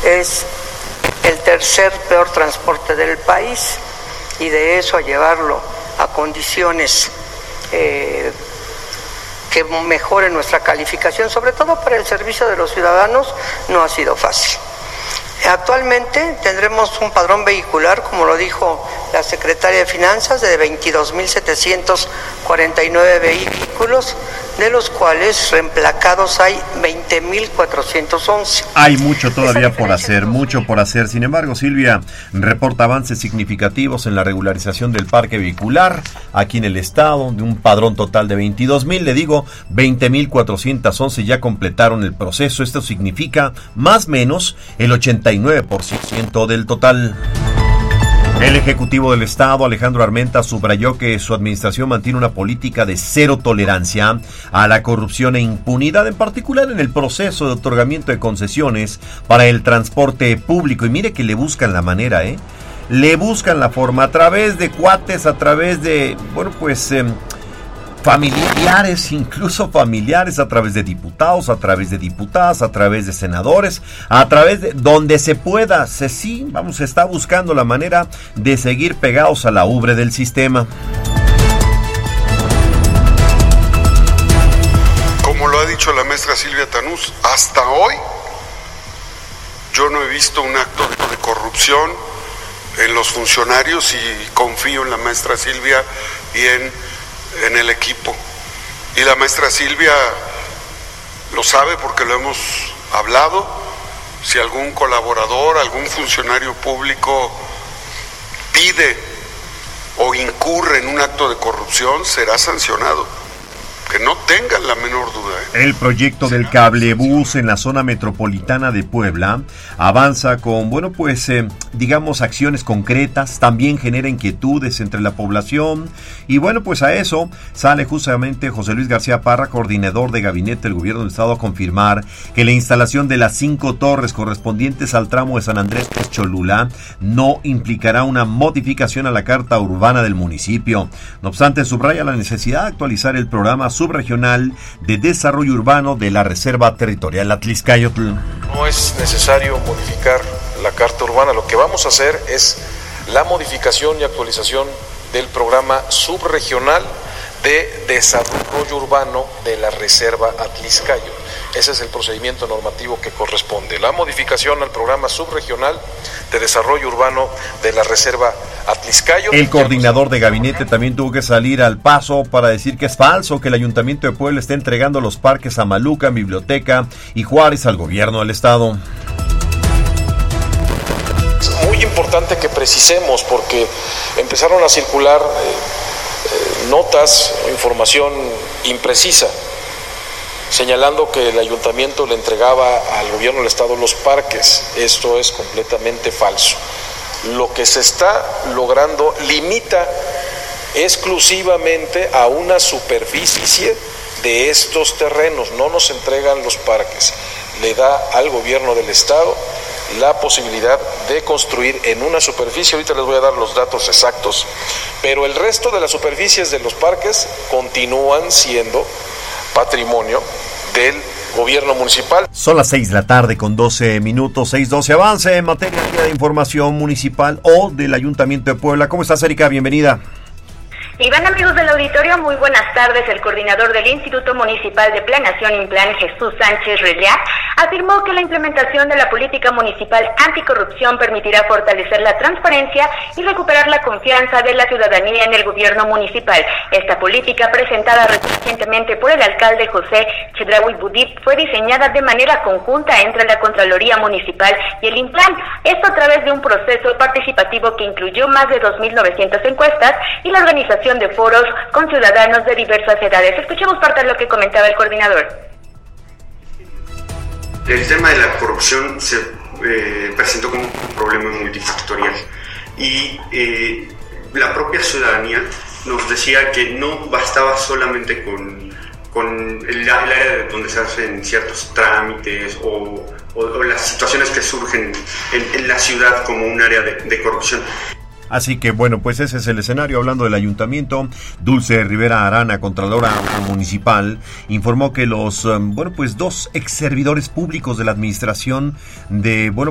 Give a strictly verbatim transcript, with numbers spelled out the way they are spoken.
es el tercer peor transporte del país, y de eso a llevarlo a condiciones eh, que mejoren nuestra calificación, sobre todo para el servicio de los ciudadanos, no ha sido fácil. Actualmente tendremos un padrón vehicular, como lo dijo la secretaria de Finanzas, de veintidós mil setecientos cuarenta y nueve vehículos, de los cuales reemplacados hay veinte mil cuatrocientos once. Hay mucho todavía por hacer, mucho por hacer. Sin embargo, Silvia reporta avances significativos en la regularización del parque vehicular aquí en el estado, de un padrón total de veintidós mil, le digo, veinte mil cuatrocientos once ya completaron el proceso. Esto significa más o menos el ochenta y nueve por ciento del total. El Ejecutivo del Estado, Alejandro Armenta, subrayó que su administración mantiene una política de cero tolerancia a la corrupción e impunidad, en particular en el proceso de otorgamiento de concesiones para el transporte público. Y mire que le buscan la manera, ¿eh? Le buscan la forma, a través de cuates, a través de, bueno, pues... Eh, familiares, incluso familiares, a través de diputados, a través de diputadas, a través de senadores, a través de donde se pueda. Se, sí, vamos, se está buscando la manera de seguir pegados a la ubre del sistema. Como lo ha dicho la maestra Silvia Tanús, hasta hoy yo no he visto un acto de, de corrupción en los funcionarios, y confío en la maestra Silvia y en en el equipo. Y la maestra Silvia lo sabe porque lo hemos hablado. Si algún colaborador, algún funcionario público pide o incurre en un acto de corrupción, será sancionado. Que no tengan la menor duda, ¿eh? El proyecto del cablebús en la zona metropolitana de Puebla avanza con, bueno, pues, eh, digamos, acciones concretas, también genera inquietudes entre la población, y bueno, pues a eso sale justamente José Luis García Parra, coordinador de gabinete del gobierno del estado, a confirmar que la instalación de las cinco torres correspondientes al tramo de San Andrés Cholula no implicará una modificación a la carta urbana del municipio. No obstante, subraya la necesidad de actualizar el programa subregional de desarrollo urbano de la Reserva Territorial Atlixcáyotl. No es necesario modificar la carta urbana, lo que vamos a hacer es la modificación y actualización del programa subregional de desarrollo urbano de la Reserva Atlixcáyotl. Ese es el procedimiento normativo que corresponde, la modificación al programa subregional de desarrollo urbano de la Reserva Atlixcáyotl. El coordinador de gabinete también tuvo que salir al paso para decir que es falso que el Ayuntamiento de Puebla esté entregando los parques a Maluca, Biblioteca y Juárez al gobierno del estado. Es muy importante que precisemos, porque empezaron a circular eh, eh, notas o información imprecisa señalando que el ayuntamiento le entregaba al gobierno del estado los parques. Esto es completamente falso. Lo que se está logrando limita exclusivamente a una superficie de estos terrenos, no nos entregan los parques, le da al gobierno del estado la posibilidad de construir en una superficie, ahorita les voy a dar los datos exactos, pero el resto de las superficies de los parques continúan siendo patrimonio del gobierno municipal. Son las seis de la tarde con doce minutos, seis doce. Avance en materia de información municipal o del Ayuntamiento de Puebla. ¿Cómo estás, Erika? Bienvenida. Iván, amigos del auditorio, muy buenas tardes. El coordinador del Instituto Municipal de Planeación INPLAN, Jesús Sánchez Relea, afirmó que la implementación de la política municipal anticorrupción permitirá fortalecer la transparencia y recuperar la confianza de la ciudadanía en el gobierno municipal. Esta política, presentada recientemente por el alcalde José Chedraui Budip, fue diseñada de manera conjunta entre la Contraloría Municipal y el INPLAN. Esto a través de un proceso participativo que incluyó más de dos mil novecientas encuestas y la organización de foros con ciudadanos de diversas edades. Escuchemos parte de lo que comentaba el coordinador. El tema de la corrupción se eh, presentó como un problema multifactorial y eh, la propia ciudadanía nos decía que no bastaba solamente con, con el, el área donde se hacen ciertos trámites o, o, o las situaciones que surgen en, en la ciudad como un área de, de corrupción. Así que bueno, pues ese es el escenario. Hablando del ayuntamiento, Dulce Rivera Arana, contralora municipal, informó que los, um, bueno, pues dos ex servidores públicos de la administración de, bueno,